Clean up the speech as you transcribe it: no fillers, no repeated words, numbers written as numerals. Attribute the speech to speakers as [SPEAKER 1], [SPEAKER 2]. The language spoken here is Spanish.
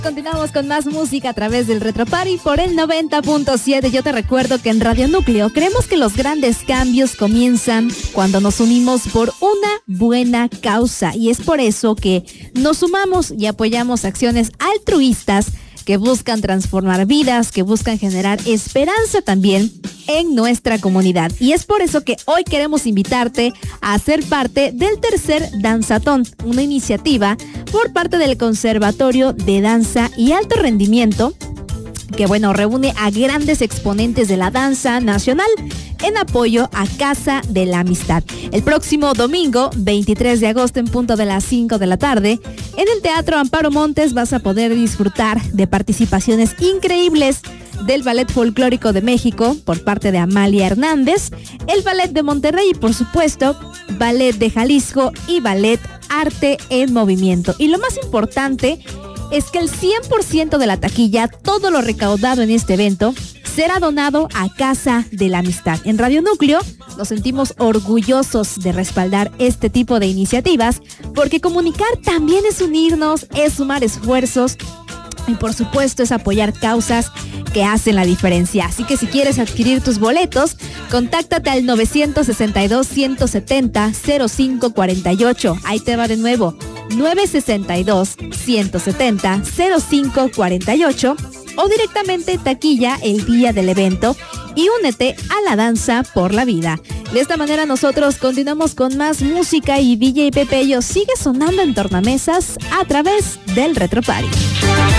[SPEAKER 1] Continuamos con más música a través del Retro Party por el 90.7. Yo te recuerdo que en Radio Núcleo creemos que los grandes cambios comienzan cuando nos unimos por una buena causa. Y es por eso que nos sumamos y apoyamos acciones altruistas que buscan transformar vidas, que buscan generar esperanza también en nuestra comunidad. Y es por eso que hoy queremos invitarte a ser parte del tercer Danzatón, una iniciativa por parte del Conservatorio de Danza y Alto Rendimiento, que reúne a grandes exponentes de la danza nacional en apoyo a Casa de la Amistad. El próximo domingo, 23 de agosto, en punto de las 5 de la tarde, en el Teatro Amparo Montes vas a poder disfrutar de participaciones increíbles del Ballet Folclórico de México por parte de Amalia Hernández, el Ballet de Monterrey y, por supuesto, Ballet de Jalisco y Ballet Arte en Movimiento. Y lo más importante es que el 100% de la taquilla, todo lo recaudado en este evento, será donado a Casa de la Amistad. En Radio Núcleo nos sentimos orgullosos de respaldar este tipo de iniciativas, porque comunicar también es unirnos, es sumar esfuerzos y, por supuesto, es apoyar causas que hacen la diferencia. Así que si quieres adquirir tus boletos, contáctate al 962-170-0548. Ahí te va de nuevo, 962-170-0548, o directamente taquilla el día del evento y únete a la danza por la vida. De esta manera nosotros continuamos con más música y DJ Pepello sigue sonando en tornamesas a través del Retro Party.